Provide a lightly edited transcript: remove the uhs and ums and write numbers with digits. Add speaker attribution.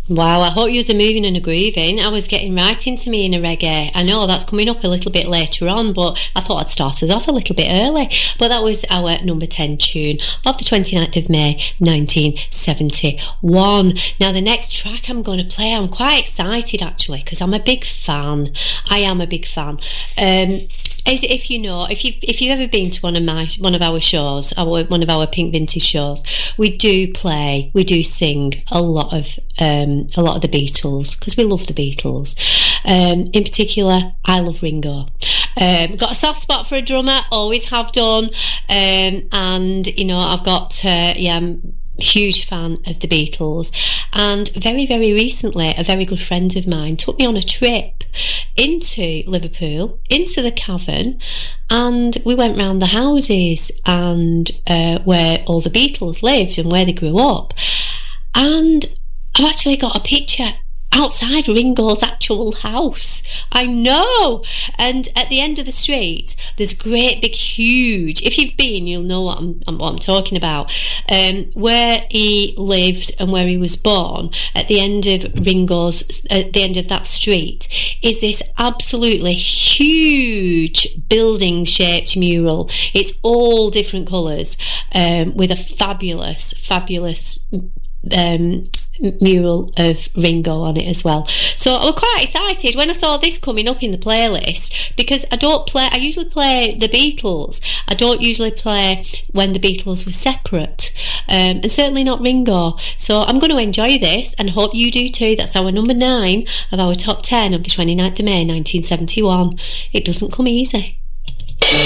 Speaker 1: Wow, I hope you're moving and a grooving. I was getting right into me in a reggae. I know that's coming up a little bit later on, but I thought I'd start us off a little bit early. But that was our number 10 tune of the 29th of May 1971. Now the next track I'm going to play, I'm quite excited actually, because I'm a big fan. I am a big fan. As if you know, if you've ever been to one of our shows, one of our Pink Vintage shows, we do sing a lot of the Beatles, because we love the Beatles. In particular, I love Ringo. Got a soft spot for a drummer, always have done, and you know I've got I'm a huge fan of the Beatles. And very, very recently, a very good friend of mine took me on a trip into Liverpool, into the Cavern, and we went round the houses and where all the Beatles lived and where they grew up. And I've actually got a picture outside Ringo's actual house. I know. And at the end of the street, there's a great big huge, if you've been, you'll know what I'm talking about, where he lived and where he was born. At the end of that street is this absolutely huge building shaped mural. It's all different colours, with a fabulous mural of Ringo on it as well. So I was quite excited when I saw this coming up in the playlist, because I usually play the Beatles. I don't usually play when the Beatles were separate, and certainly not Ringo. So I'm going to enjoy this and hope you do too. That's our number 9 of our top 10 of the 29th of May 1971. It doesn't come easy.